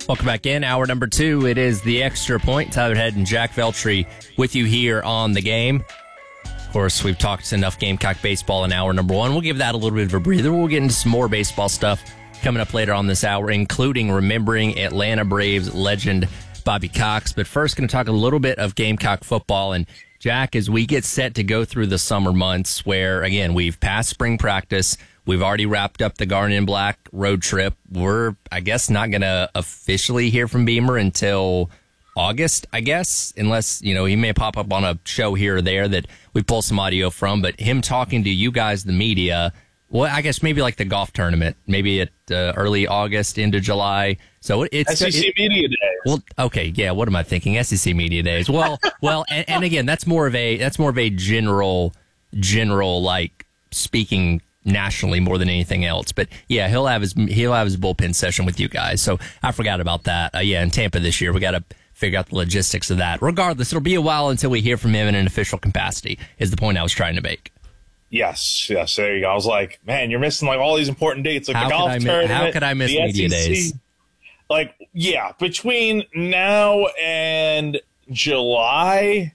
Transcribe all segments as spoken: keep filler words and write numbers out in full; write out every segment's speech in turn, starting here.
Welcome back in. Hour number two. It is the Extra Point. Tyler Head and Jack Veltri with you here on The Game. Of course, we've talked enough Gamecock baseball in hour number one. We'll give that a little bit of a breather. We'll get into some more baseball stuff coming up later on this hour, including remembering Atlanta Braves legend Bobby Cox. But first, going to talk a little bit of Gamecock football. And Jack, as we get set to go through the summer months where, again, we've passed spring practice, we've already wrapped up the Garnet and Black road trip. We're, I guess, not going to officially hear from Beamer until August, I guess, unless, you know, he may pop up on a show here or there that we pull some audio from. But him talking to you guys, the media, well, I guess maybe like the golf tournament, maybe at uh, early August into July. So it's S E C it, Media Days. Well, okay, yeah. What am I thinking? S E C Media Days. Well, well, and, and again, that's more of a that's more of a general, general like speaking nationally more than anything else. But yeah, he'll have his he'll have his bullpen session with you guys. So I forgot about that. Uh, yeah, in Tampa this year, we got to figure out the logistics of that. Regardless, it'll be a while until we hear from him in an official capacity. Is the point I was trying to make. Yes, yes, there you go. I was like, man, you're missing like all these important dates, like how the golf I, tournament. How could I miss media S E C. days? Like, yeah, between now and July,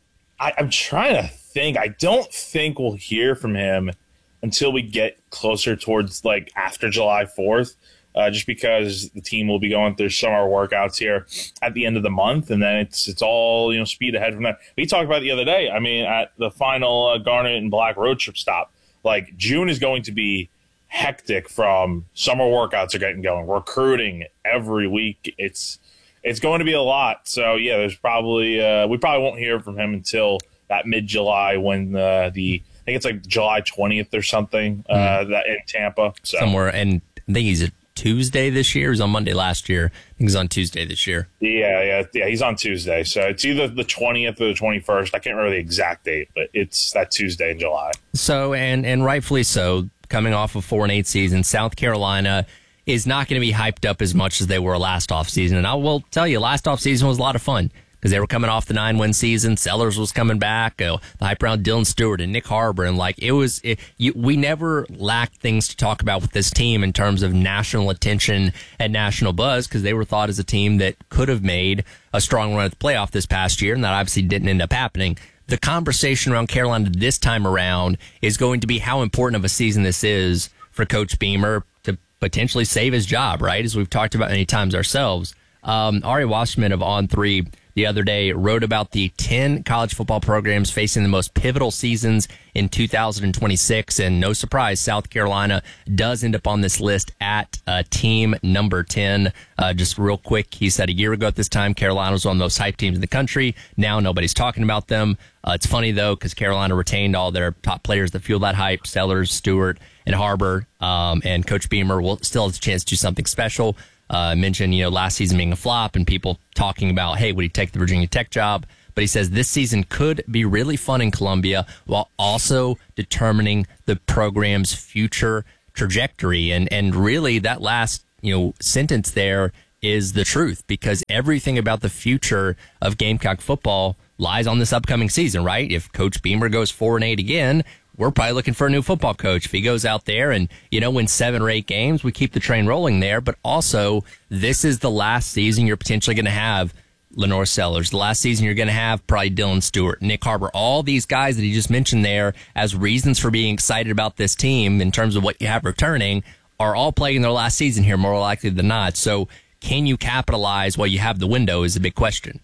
I, I'm trying to think. I don't think we'll hear from him until we get closer towards like after July fourth, uh, just because the team will be going through summer workouts here at the end of the month, and then it's it's all, you know, speed ahead from there. We talked about it the other day. I mean, at the final uh, Garnet and Black road trip stop, like June is going to be hectic from summer workouts are getting going, recruiting every week. It's it's going to be a lot. So yeah, there's probably uh, we probably won't hear from him until that mid July when uh, the I think it's like July twentieth or something uh, mm. that in Tampa. So. Somewhere, and I think he's a Tuesday this year. He was on Monday last year. I think he's on Tuesday this year. Yeah, yeah, yeah. He's on Tuesday. So it's either the twentieth or the twenty-first. I can't remember the exact date, but it's that Tuesday in July. So, and and rightfully so, coming off of four and eight season, South Carolina is not going to be hyped up as much as they were last offseason. And I will tell you, last offseason was a lot of fun because they were coming off the nine-win season. Sellers was coming back. Uh, the hype around Dylan Stewart and Nick Harbor. And, like, it was it, you, we never lacked things to talk about with this team in terms of national attention and national buzz because they were thought as a team that could have made a strong run at the playoff this past year, and that obviously didn't end up happening. The conversation around Carolina this time around is going to be how important of a season this is for Coach Beamer to potentially save his job, right? As we've talked about many times ourselves. Um, Ari Wasserman of On three the other day wrote about the ten college football programs facing the most pivotal seasons in two thousand twenty-six. And no surprise, South Carolina does end up on this list at uh, team number ten. Uh, just real quick, he said a year ago at this time, Carolina was one of the most hyped teams in the country. Now nobody's talking about them. Uh, it's funny, though, because Carolina retained all their top players that fueled that hype, Sellers, Stewart, and Harbor. Um, and Coach Beamer will still has a chance to do something special. Uh, mentioned, you know, last season being a flop and people talking about, hey, would he take the Virginia Tech job? But he says this season could be really fun in Columbia while also determining the program's future trajectory. And, and really that last, you know, sentence there is the truth because everything about the future of Gamecock football lies on this upcoming season, right? If Coach Beamer goes four and eight again, we're probably looking for a new football coach. If he goes out there and, you know, wins seven or eight games, we keep the train rolling there. But also, this is the last season you're potentially going to have Lenore Sellers. The last season you're going to have probably Dylan Stewart, Nick Harbor, all these guys that he just mentioned there as reasons for being excited about this team in terms of what you have returning are all playing their last season here, more likely than not. So can you capitalize while you have the window is a big question.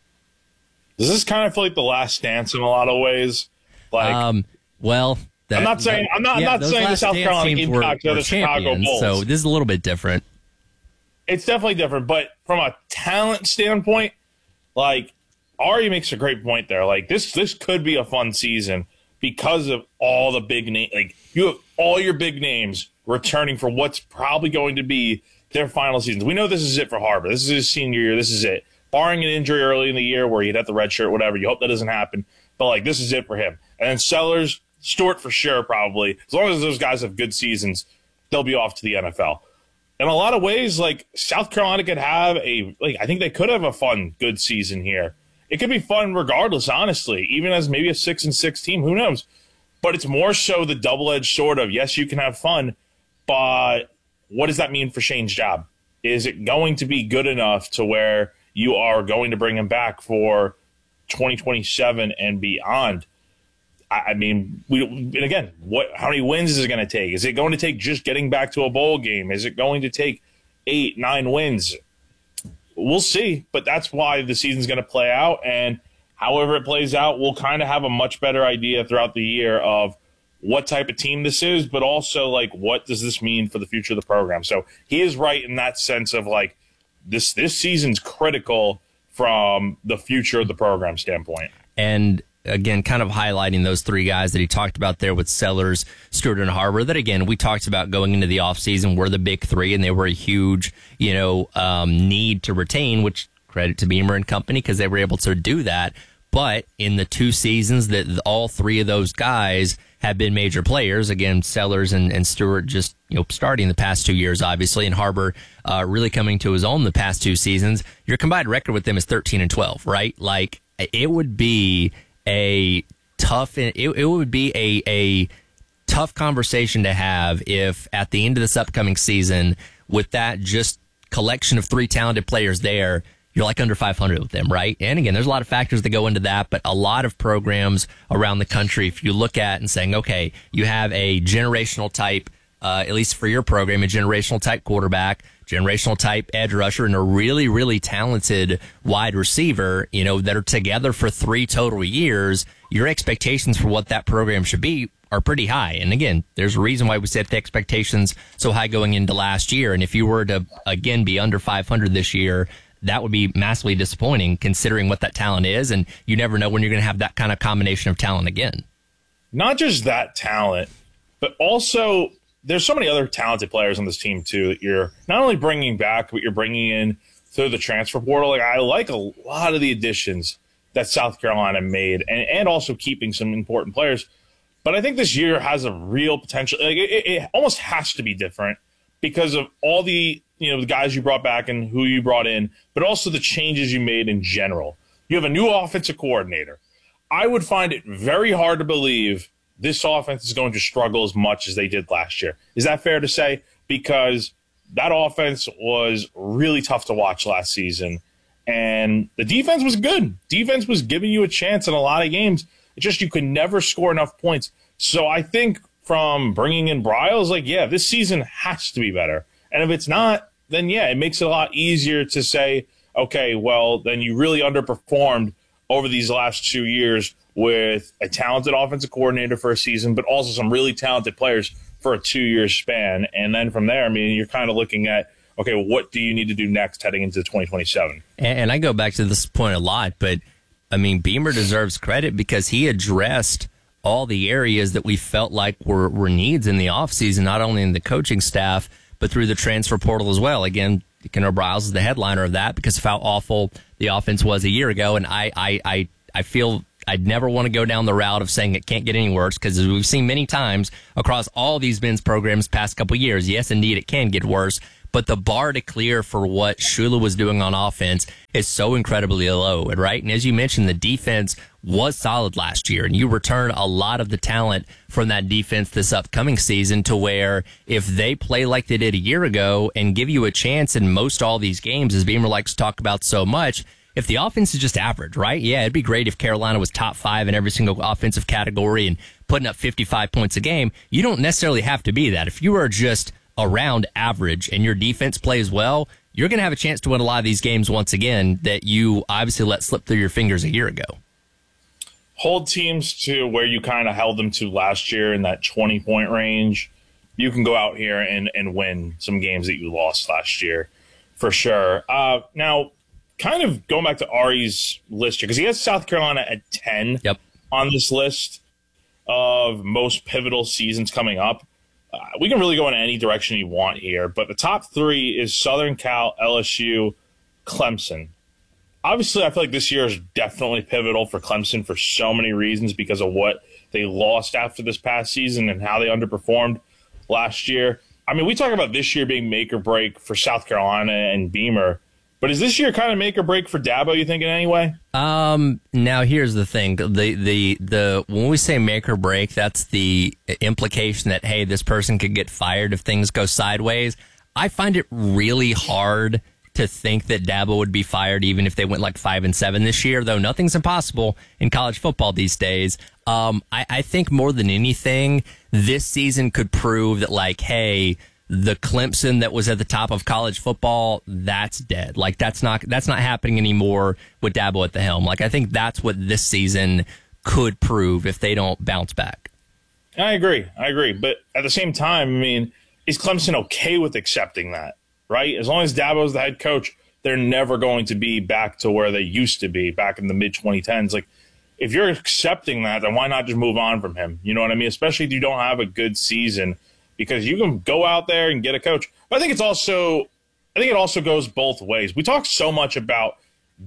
Does this kind of feel like the last dance in a lot of ways? Like, um, Well, that, I'm not saying I'm not, yeah, I'm not saying the South Carolina Gamecocks are the Chicago Bulls. So this is a little bit different. It's definitely different, but from a talent standpoint, like Ari makes a great point there. Like this, this could be a fun season because of all the big names. Like you have all your big names returning for what's probably going to be their final seasons. We know this is it for Harbor. This is his senior year. This is it. Barring an injury early in the year where he'd have the red shirt, whatever. You hope that doesn't happen. But like this is it for him. And then Sellers, Stewart for sure, probably. As long as those guys have good seasons, they'll be off to the N F L. In a lot of ways, like South Carolina could have a, like I think they could have a fun, good season here. It could be fun regardless, honestly, even as maybe a six and six team. Who knows? But it's more so the double edged sword of yes, you can have fun, but what does that mean for Shane's job? Is it going to be good enough to where you are going to bring him back for twenty twenty-seven and beyond? I, I mean, we and again, what? How many wins is it going to take? Is it going to take just getting back to a bowl game? Is it going to take eight, nine wins? We'll see, but that's why the season's going to play out, and however it plays out, we'll kind of have a much better idea throughout the year of what type of team this is, but also, like, what does this mean for the future of the program? So he is right in that sense of, like, this this season's critical from the future of the program standpoint. And again, kind of highlighting those three guys that he talked about there with Sellers, Stewart, and Harbor, that, again, we talked about going into the offseason were the big three, and they were a huge, you know, um, need to retain, which credit to Beamer and company because they were able to do that. But in the two seasons that all three of those guys have been major players, again, Sellers and, and Stewart just, you know, starting the past two years, obviously, and Harbor uh, really coming to his own the past two seasons, your combined record with them is thirteen and twelve, right? Like, it would be a tough, it, it would be a, a tough conversation to have if at the end of this upcoming season, with that just collection of three talented players there, you're like under five hundred with them, right? And again, there's a lot of factors that go into that, but a lot of programs around the country, if you look at and saying, okay, you have a generational type, uh, at least for your program, a generational type quarterback, generational type edge rusher, and a really, really talented wide receiver, you know, that are together for three total years, your expectations for what that program should be are pretty high. And again, there's a reason why we set the expectations so high going into last year. And if you were to, again, be under five hundred this year, that would be massively disappointing considering what that talent is. And you never know when you're going to have that kind of combination of talent again. Not just that talent, but also there's so many other talented players on this team, too, that you're not only bringing back, but you're bringing in through the transfer portal. Like, I like a lot of the additions that South Carolina made, and, and also keeping some important players. But I think this year has a real potential. Like, it, it almost has to be different because of all the, you know, the guys you brought back and who you brought in, but also the changes you made in general. You have a new offensive coordinator. I would find it very hard to believe this offense is going to struggle as much as they did last year. Is that fair to say? Because that offense was really tough to watch last season, and the defense was good. Defense was giving you a chance in a lot of games. It's just you could never score enough points. So I think from bringing in Briles, like, yeah, this season has to be better. And if it's not, then, yeah, it makes it a lot easier to say, okay, well, then you really underperformed over these last two years with a talented offensive coordinator for a season, but also some really talented players for a two-year span. And then from there, I mean, you're kind of looking at, okay, well, what do you need to do next heading into twenty twenty-seven? And I go back to this point a lot, but, I mean, Beamer deserves credit because he addressed all the areas that we felt like were, were needs in the offseason, not only in the coaching staff, but through the transfer portal as well. Again, Kendall Briles is the headliner of that because of how awful the offense was a year ago. And I, I, I, I feel I'd never want to go down the route of saying it can't get any worse because as we've seen many times across all these men's programs past couple years, yes, indeed, it can get worse. But the bar to clear for what Shula was doing on offense is so incredibly low, right? And as you mentioned, the defense was solid last year, and you return a lot of the talent from that defense this upcoming season to where if they play like they did a year ago and give you a chance in most all these games, as Beamer likes to talk about so much, if the offense is just average, right? Yeah, it'd be great if Carolina was top five in every single offensive category and putting up fifty-five points a game. You don't necessarily have to be that. If you are just around average and your defense plays well, you're going to have a chance to win a lot of these games once again that you obviously let slip through your fingers a year ago. Hold teams to where you kind of held them to last year in that twenty-point range. You can go out here and, and win some games that you lost last year for sure. Uh, now, kind of going back to Ari's list here, because he has South Carolina at ten yep. on this list of most pivotal seasons coming up. Uh, we can really go in any direction you want here, but the top three is Southern Cal, L S U, Clemson. Obviously, I feel like this year is definitely pivotal for Clemson for so many reasons because of what they lost after this past season and how they underperformed last year. I mean, we talk about this year being make or break for South Carolina and Beamer, but is this year kind of make or break for Dabo, you think, in any way? Um, now, here's the thing. The, the, the, when we say make or break, that's the implication that, hey, this person could get fired if things go sideways. I find it really hard to think that Dabo would be fired even if they went like five and seven this year, though nothing's impossible in college football these days. Um, I, I think more than anything, this season could prove that, like, hey, the Clemson that was at the top of college football, that's dead. Like, that's not that's not happening anymore with Dabo at the helm. Like, I think that's what this season could prove if they don't bounce back. I agree. I agree. But at the same time, I mean, is Clemson okay with accepting that? Right? As long as Dabo's the head coach, they're never going to be back to where they used to be back in the mid twenty tens. Like, if you're accepting that, then why not just move on from him? You know what I mean? Especially if you don't have a good season, because you can go out there and get a coach. But I think it's also, I think it also goes both ways. We talk so much about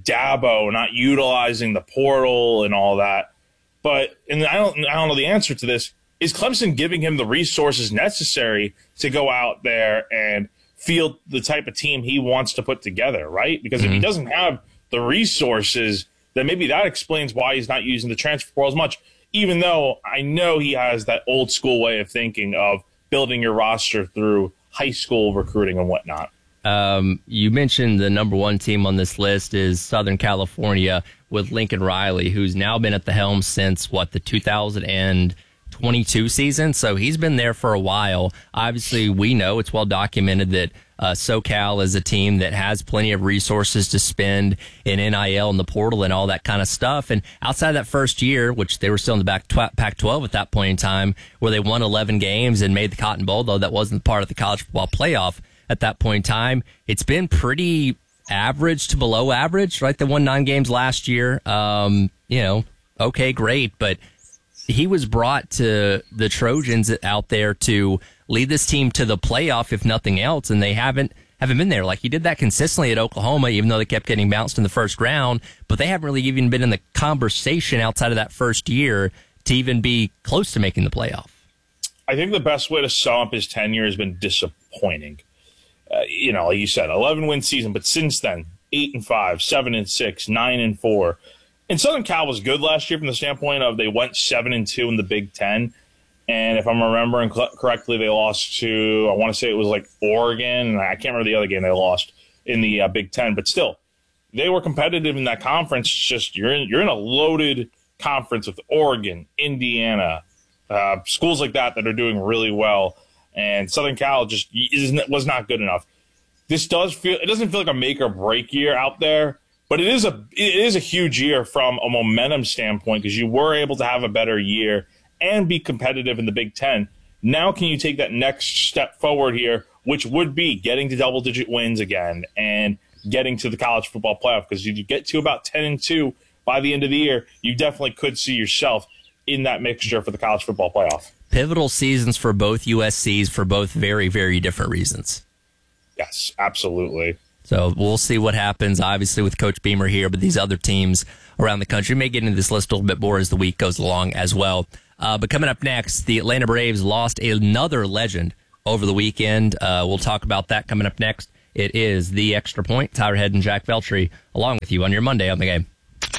Dabo not utilizing the portal and all that, but and I don't, I don't know the answer to this. Is Clemson giving him the resources necessary to go out there and field the type of team he wants to put together, right? Because mm-hmm. if he doesn't have the resources, then maybe that explains why he's not using the transfer portal as much, even though I know he has that old school way of thinking of building your roster through high school recruiting and whatnot. Um, you mentioned the number one team on this list is Southern California with Lincoln Riley, who's now been at the helm since, what, the two thousand twenty-two season, so he's been there for a while. Obviously, we know it's well documented that uh, SoCal is a team that has plenty of resources to spend in N I L and the portal and all that kind of stuff. And outside of that first year, which they were still in the Pac twelve at that point in time, where they won eleven games and made the Cotton Bowl, though that wasn't part of the college football playoff at that point in time, it's been pretty average to below average, right? They won nine games last year. Um, you know, okay, great, but he was brought to the Trojans out there to lead this team to the playoff, if nothing else, and they haven't haven't been there. Like, he did that consistently at Oklahoma, even though they kept getting bounced in the first round, but they haven't really even been in the conversation outside of that first year to even be close to making the playoff. I think the best way to sum up his tenure has been disappointing. Uh, you know, like you said, eleven win season, but since then, eight and five, seven and six, nine and four. And Southern Cal was good last year from the standpoint of they went seven and two in the Big Ten, and if I'm remembering correctly, they lost to, I want to say it was like Oregon, and I can't remember the other game they lost in the uh, Big Ten, but still, they were competitive in that conference. It's just you're in you're in a loaded conference with Oregon, Indiana, uh, schools like that that are doing really well, and Southern Cal just isn't, was not good enough. This does feel it doesn't feel like a make or break year out there. But it is a it is a huge year from a momentum standpoint because you were able to have a better year and be competitive in the Big Ten. Now can you take that next step forward here, which would be getting to double-digit wins again and getting to the college football playoff? Because if you get to about ten and two by the end of the year, you definitely could see yourself in that mixture for the college football playoff. Pivotal seasons for both U S Cs for both very, very different reasons. Yes, absolutely. So we'll see what happens, obviously, with Coach Beamer here, but these other teams around the country may get into this list a little bit more as the week goes along as well. Uh, but coming up next, the Atlanta Braves lost another legend over the weekend. Uh, we'll talk about that coming up next. It is The Extra Point. Tyler Head and Jack Veltri along with you on your Monday on The Game.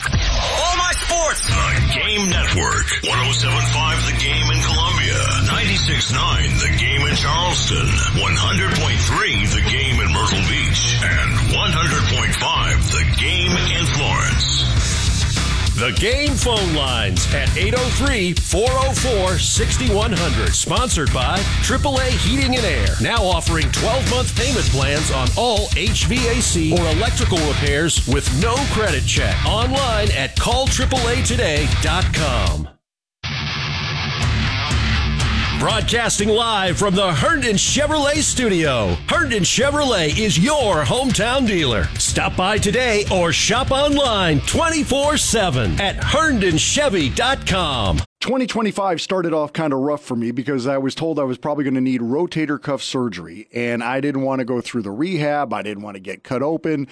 All my sports. The Game Network. one oh seven point five The Game in Columbia. ninety-six point nine The Game in Charleston. one hundred point three The Game in Myrtle Beach. And one hundred point five The Game in Florence. The Game phone lines at eight oh three, four oh four, six one zero zero. Sponsored by triple A Heating and Air. Now offering twelve-month payment plans on all H V A C or electrical repairs with no credit check. Online at call triple A today dot com. Broadcasting live from the Herndon Chevrolet studio. Herndon Chevrolet is your hometown dealer. Stop by today or shop online twenty-four seven at herndon chevy dot com. twenty twenty-five started off kind of rough for me because I was told I was probably going to need rotator cuff surgery, and I didn't want to go through the rehab. I didn't want to get cut open.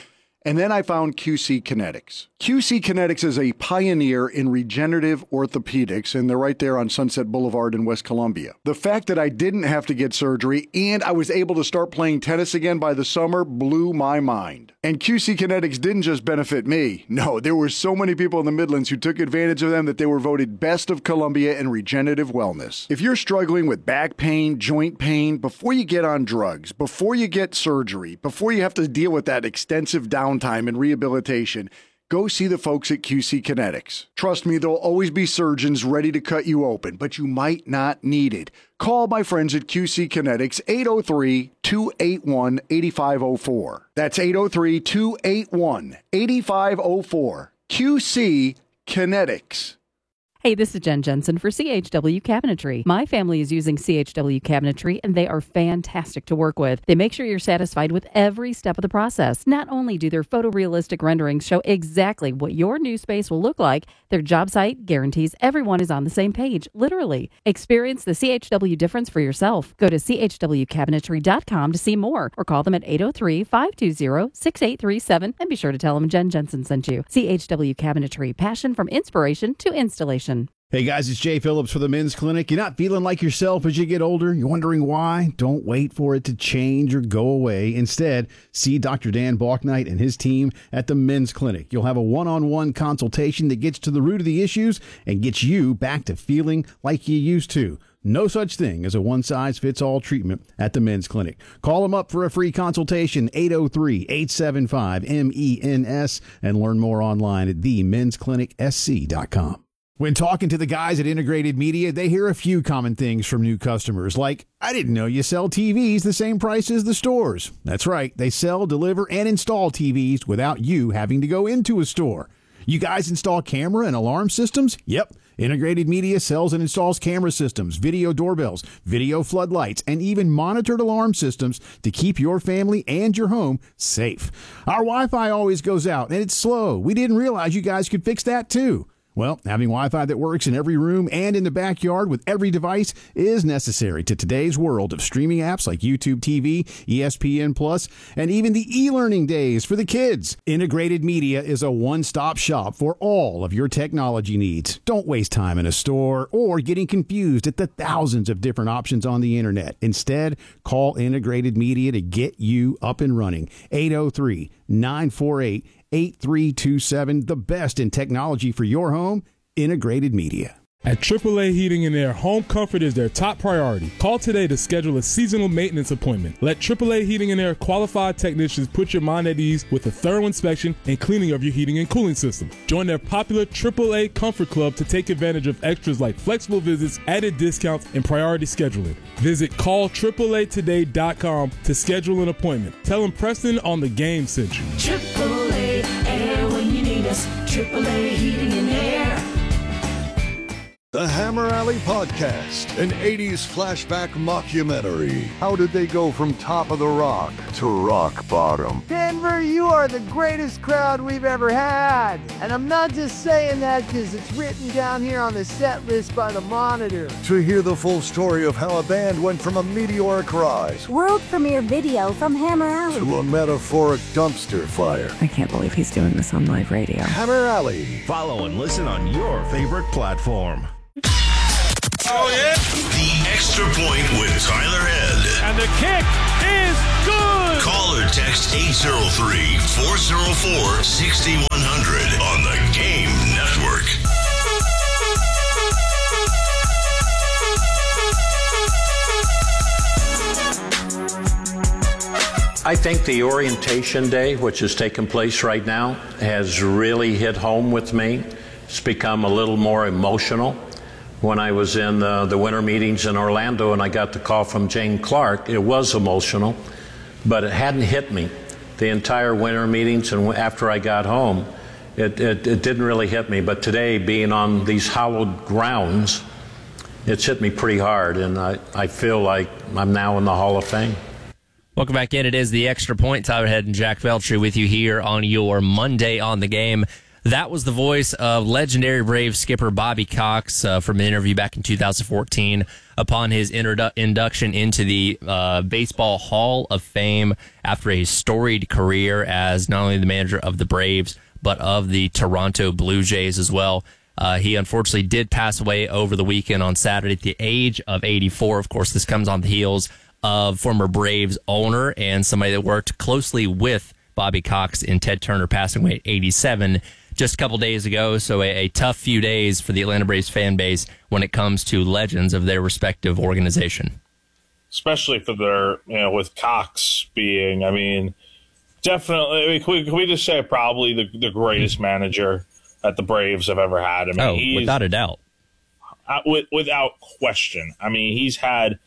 And then I found Q C Kinetics. Q C Kinetics is a pioneer in regenerative orthopedics, and they're right there on Sunset Boulevard in West Columbia. The fact that I didn't have to get surgery and I was able to start playing tennis again by the summer blew my mind. And Q C Kinetics didn't just benefit me. No, there were so many people in the Midlands who took advantage of them that they were voted Best of Columbia in regenerative wellness. If you're struggling with back pain, joint pain, before you get on drugs, before you get surgery, before you have to deal with that extensive downtime and rehabilitation, go see the folks at Q C Kinetics. Trust me, there'll always be surgeons ready to cut you open, but you might not need it. Call my friends at Q C Kinetics, eight oh three, two eight one, eight five oh four. That's eight oh three, two eight one, eight five oh four. Q C Kinetics. Hey, this is Jen Jensen for C H W Cabinetry. My family is using C H W Cabinetry, and they are fantastic to work with. They make sure you're satisfied with every step of the process. Not only do their photorealistic renderings show exactly what your new space will look like, their job site guarantees everyone is on the same page, literally. Experience the C H W difference for yourself. Go to C H W cabinetry dot com to see more, or call them at eight oh three, five two zero, six eight three seven, and be sure to tell them Jen Jensen sent you. C H W Cabinetry, passion from inspiration to installation. Hey guys, it's Jay Phillips for the Men's Clinic. You're not feeling like yourself as you get older? You're wondering why? Don't wait for it to change or go away. Instead, see Doctor Dan Balknight and his team at the Men's Clinic. You'll have a one-on-one consultation that gets to the root of the issues and gets you back to feeling like you used to. No such thing as a one-size-fits-all treatment at the Men's Clinic. Call them up for a free consultation, eight oh three, eight seven five, M E N S, and learn more online at the mens clinic s c dot com. When talking to the guys at Integrated Media, they hear a few common things from new customers, like, I didn't know you sell T Vs the same price as the stores. That's right. They sell, deliver, and install T Vs without you having to go into a store. You guys install camera and alarm systems? Yep. Integrated Media sells and installs camera systems, video doorbells, video floodlights, and even monitored alarm systems to keep your family and your home safe. Our Wi-Fi always goes out, and it's slow. We didn't realize you guys could fix that, too. Well, having Wi-Fi that works in every room and in the backyard with every device is necessary to today's world of streaming apps like YouTube T V, E S P N Plus, and even the e-learning days for the kids. Integrated Media is a one-stop shop for all of your technology needs. Don't waste time in a store or getting confused at the thousands of different options on the internet. Instead, call Integrated Media to get you up and running. eight oh three, nine four eight, eight three two seven, the best in technology for your home, Integrated Media. At triple A Heating and Air, home comfort is their top priority. Call today to schedule a seasonal maintenance appointment. Let triple A Heating and Air qualified technicians put your mind at ease with a thorough inspection and cleaning of your heating and cooling system. Join their popular triple A Comfort Club to take advantage of extras like flexible visits, added discounts, and priority scheduling. Visit call triple A today dot com to schedule an appointment. Tell them Preston on the Game sent you. triple A Air when you need us. triple A Heating and Air. The Hammer Alley Podcast, an eighties flashback mockumentary. How did they go from top of the rock to rock bottom? Denver, you are the greatest crowd we've ever had. And I'm not just saying that because it's written down here on the set list by the Monitor. To hear the full story of how a band went from a meteoric rise, world premiere video from Hammer Alley, to a metaphoric dumpster fire. I can't believe he's doing this on live radio. Hammer Alley. Follow and listen on your favorite platform. Oh, yeah. The Extra Point with Tyler Head. And the kick is good. Call or text eight oh three, four oh four, six one hundred on the Game Network. I think the orientation day, which is taking place right now, has really hit home with me. It's become a little more emotional. When I was in the, the winter meetings in Orlando and I got the call from Jane Clark, it was emotional, but it hadn't hit me. The entire winter meetings and after I got home, it, it, it didn't really hit me. But today, being on these hallowed grounds, it's hit me pretty hard, and I, I feel like I'm now in the Hall of Fame. Welcome back in. It is the Extra Point. Tyler Head and Jack Veltri with you here on your Monday on the Game. That was the voice of legendary Braves skipper Bobby Cox uh, from an interview back in two thousand fourteen upon his introdu- induction into the uh, Baseball Hall of Fame after a storied career as not only the manager of the Braves, but of the Toronto Blue Jays as well. Uh, he unfortunately did pass away over the weekend on Saturday at the age of eighty-four. Of course, this comes on the heels of former Braves owner and somebody that worked closely with Bobby Cox and Ted Turner passing away at eighty-seven just a couple days ago. So a, a tough few days for the Atlanta Braves fan base when it comes to legends of their respective organization. Especially for their, you know, with Cox being, I mean, definitely, I mean, can, we, can we just say probably the, the greatest manager that the Braves have ever had? I mean, oh, he's, without a doubt. Uh, with, without question. I mean, he's had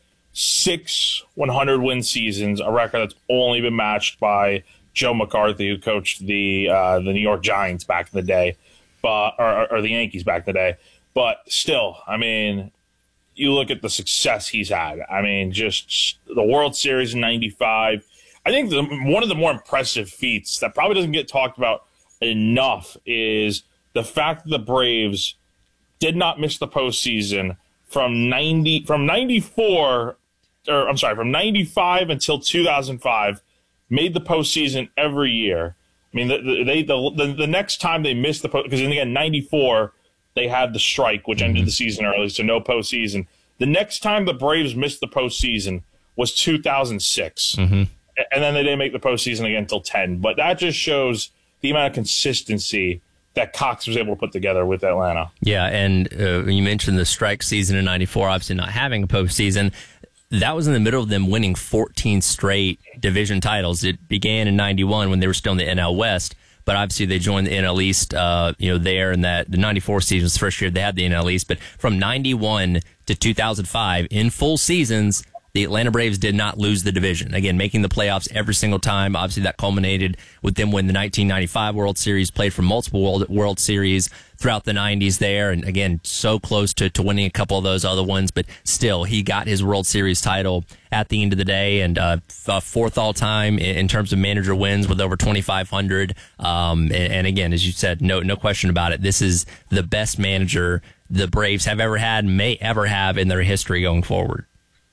six one hundred win seasons, a record that's only been matched by Joe McCarthy, who coached the uh, the New York Giants back in the day, but or, or the Yankees back in the day. But still, I mean, you look at the success he's had. I mean, just the World Series in ninety-five. I think the, one of the more impressive feats that probably doesn't get talked about enough is the fact that the Braves did not miss the postseason from ninety from ninety-four, or I'm sorry, from ninety-five until two thousand five. Made the postseason every year. I mean, the, they the, the the next time they missed the post, because again, ninety-four they had the strike, which ended the season early, so no postseason. The next time the Braves missed the postseason was two thousand six, mm-hmm. and then they didn't make the postseason again until ten. But that just shows the amount of consistency that Cox was able to put together with Atlanta. Yeah, and uh, you mentioned the strike season in ninety-four, obviously not having a postseason. That was in the middle of them winning fourteen straight division titles. It began in ninety-one when they were still in the N L West, but obviously they joined the N L East, uh, you know, there, and that the ninety-four season was the first year they had the N L East. But from ninety-one to two thousand five, in full seasons, the Atlanta Braves did not lose the division. Again, making the playoffs every single time. Obviously, that culminated with them winning the nineteen ninety-five World Series, played for multiple World, World Series throughout the nineties there. And again, so close to, to winning a couple of those other ones. But still, he got his World Series title at the end of the day. And uh, fourth all-time in, in terms of manager wins with over twenty-five hundred. Um, and, and again, as you said, no, no question about it. This is the best manager the Braves have ever had, may ever have in their history going forward.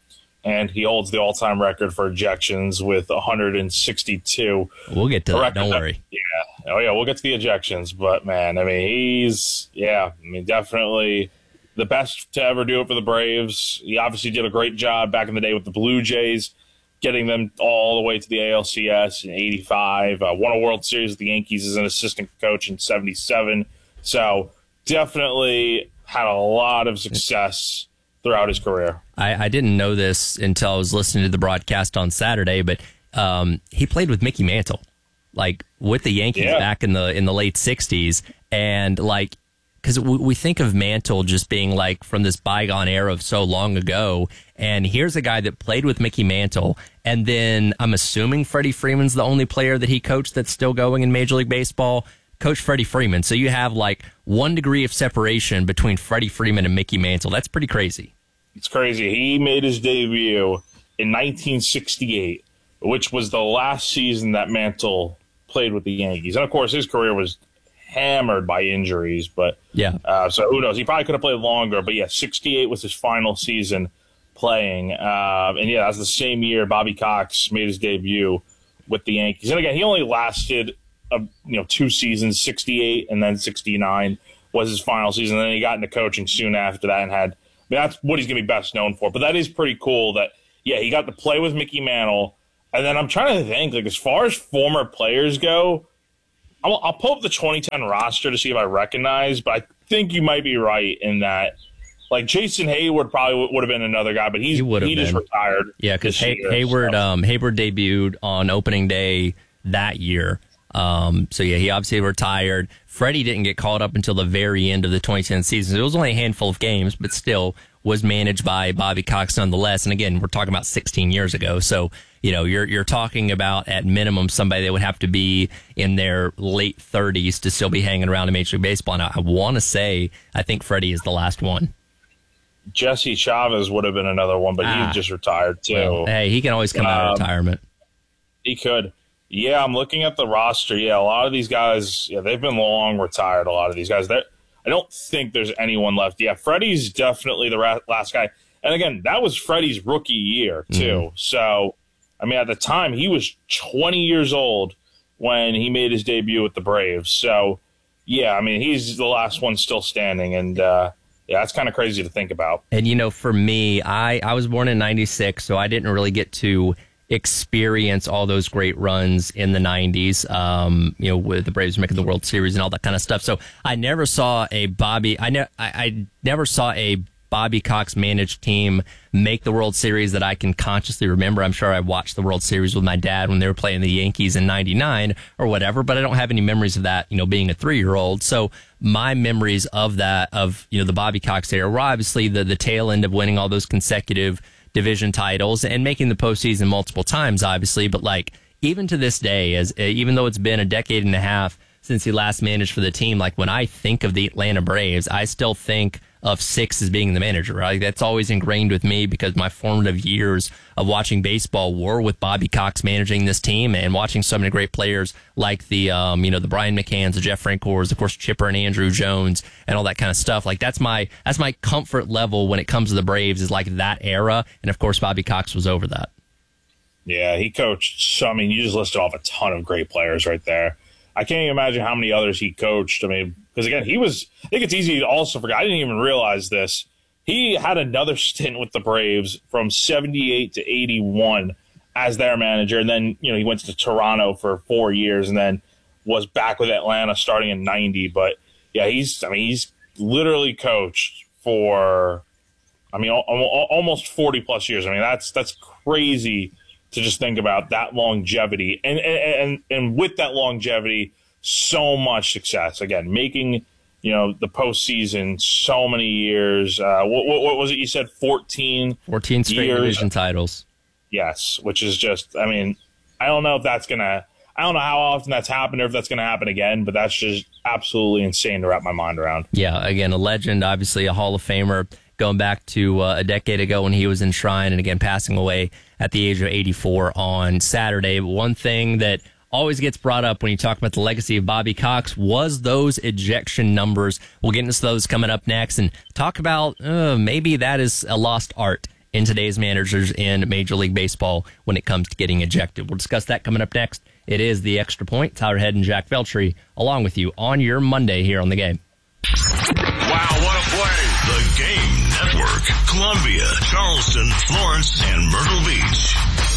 And he holds the all-time record for ejections with one hundred sixty-two. We'll get to that. Don't worry. Yeah. Oh, yeah. We'll get to the ejections. But, man, I mean, he's, yeah, I mean, definitely the best to ever do it for the Braves. He obviously did a great job back in the day with the Blue Jays, getting them all the way to the A L C S in eighty-five. Uh, won a World Series with the Yankees as an assistant coach in seventy-seven. So, definitely had a lot of success throughout his career. I, I didn't know this until I was listening to the broadcast on Saturday, but um, he played with Mickey Mantle, like with the Yankees yeah. back in the in the late sixties, and like because we, we think of Mantle just being like from this bygone era of so long ago, and here's a guy that played with Mickey Mantle, and then I'm assuming Freddie Freeman's the only player that he coached that's still going in Major League Baseball. Coach Freddie Freeman. So you have like one degree of separation between Freddie Freeman and Mickey Mantle. That's pretty crazy. It's crazy. He made his debut in nineteen sixty-eight, which was the last season that Mantle played with the Yankees. And, of course, his career was hammered by injuries. But yeah, uh, so who knows? He probably could have played longer. But, yeah, sixty-eight was his final season playing. Uh, and, yeah, that was the same year Bobby Cox made his debut with the Yankees. And, again, he only lasted – Uh, you know, two seasons, sixty-eight and then sixty-nine was his final season. And then he got into coaching soon after that and had, I mean, that's what he's going to be best known for. But that is pretty cool that, yeah, he got to play with Mickey Mantle. And then I'm trying to think, like, as far as former players go, I'll, I'll pull up the twenty ten roster to see if I recognize, but I think you might be right in that. Like, Jason Hayward probably would have been another guy, but he's, he, he just retired. Yeah, because Hay- year, Hayward, so. um, Hayward debuted on opening day that year. Um, so, yeah, he obviously retired. Freddie didn't get called up until the very end of the twenty ten season. It was only a handful of games, but still was managed by Bobby Cox nonetheless. And, again, we're talking about sixteen years ago. So, you know, you're you're talking about, at minimum, somebody that would have to be in their late thirties to still be hanging around in Major League Baseball. And I, I want to say I think Freddie is the last one. Jesse Chavez would have been another one, but ah. he just retired, too. Well, hey, he can always come um, out of retirement. He could. Yeah, I'm looking at the roster. Yeah, a lot of these guys, yeah, they've been long retired, a lot of these guys. They're, I don't think there's anyone left. Yeah, Freddie's definitely the ra- last guy. And again, that was Freddie's rookie year, too. Mm-hmm. So, I mean, at the time, he was twenty years old when he made his debut with the Braves. So, yeah, I mean, he's the last one still standing. And, uh, yeah, that's kind of crazy to think about. And, you know, for me, I, I was born in ninety-six, so I didn't really get to experience all those great runs in the nineties, um, you know, with the Braves making the World Series and all that kind of stuff. So I never saw a Bobby, I, ne- I, I never saw a Bobby Cox managed team make the World Series that I can consciously remember. I'm sure I watched the World Series with my dad when they were playing the Yankees in ninety-nine or whatever, but I don't have any memories of that, you know, being a three-year-old. So my memories of that, of, you know, the Bobby Cox era were obviously the, the tail end of winning all those consecutive division titles and making the postseason multiple times, obviously. But like, even to this day, as uh, even though it's been a decade and a half since he last managed for the team, like when I think of the Atlanta Braves, I still think of Six as being the manager, right? That's always ingrained with me because my formative years of watching baseball were with Bobby Cox managing this team and watching so many great players like the, um, you know, the Brian McCanns, the Jeff Francors, of course, Chipper and Andrew Jones and all that kind of stuff. Like that's my, that's my comfort level when it comes to the Braves is like that era. And of course, Bobby Cox was over that. Yeah, he coached so, I mean, you just listed off a ton of great players right there. I can't even imagine how many others he coached. I mean, because again, he was, I think it's easy to also forget. I didn't even realize this. He had another stint with the Braves from seventy-eight to eighty-one as their manager. And then, you know, he went to Toronto for four years and then was back with Atlanta starting in ninety. But yeah, he's, I mean, he's literally coached for, I mean, almost forty plus years. I mean, that's, that's crazy to just think about that longevity. And, and, and with that longevity, so much success. Again, making, you know, the postseason so many years. Uh, what, what, what was it you said? fourteen fourteen straight years. division titles. Yes, which is just, I mean, I don't know if that's going to, I don't know how often that's happened or if that's going to happen again, but that's just absolutely insane to wrap my mind around. Yeah, again, a legend, obviously a Hall of Famer, going back to uh, a decade ago when he was enshrined and again passing away at the age of eighty-four on Saturday. But one thing that always gets brought up when you talk about the legacy of Bobby Cox was those ejection numbers. We'll get into those coming up next and talk about uh, maybe that is a lost art in today's managers in Major League Baseball when it comes to getting ejected. We'll discuss that coming up next. It is The Extra Point. Tyler Head and Jack Veltri along with you on your Monday here on The Game. Wow, what a play. The Game Network. Columbia, Charleston, Florence, and Myrtle Beach.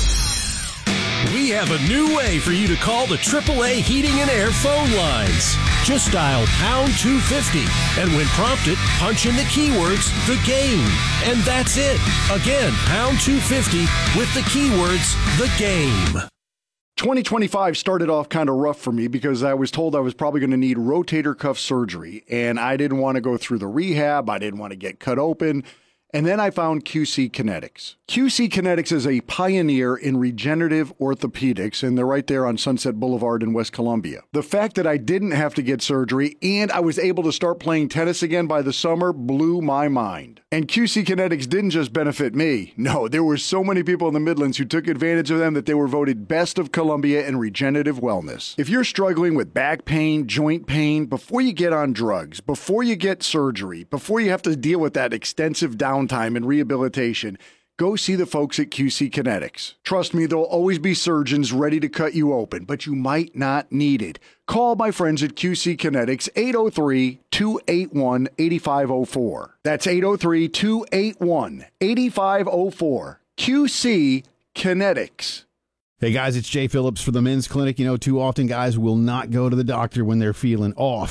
We have a new way for you to call the triple A Heating and Air phone lines. Just dial pound two fifty, and when prompted, punch in the keywords, the game. And that's it. Again, pound two fifty with the keywords, the game. twenty twenty-five started off kind of rough for me because I was told I was probably going to need rotator cuff surgery, and I didn't want to go through the rehab. I didn't want to get cut open. And then I found Q C Kinetics. Q C Kinetics is a pioneer in regenerative orthopedics, and they're right there on Sunset Boulevard in West Columbia. The fact that I didn't have to get surgery and I was able to start playing tennis again by the summer blew my mind. And Q C Kinetics didn't just benefit me. No, there were so many people in the Midlands who took advantage of them that they were voted Best of Columbia in regenerative wellness. If you're struggling with back pain, joint pain, before you get on drugs, before you get surgery, before you have to deal with that extensive downtime and rehabilitation, go see the folks at Q C Kinetics. Trust me, there'll always be surgeons ready to cut you open, but you might not need it. Call my friends at Q C Kinetics, eight oh three, two eight one, eight five oh four. That's eight oh three, two eight one, eight five oh four. Q C Kinetics. Hey guys, it's Jay Phillips for the Men's Clinic. You know, too often guys will not go to the doctor when they're feeling off.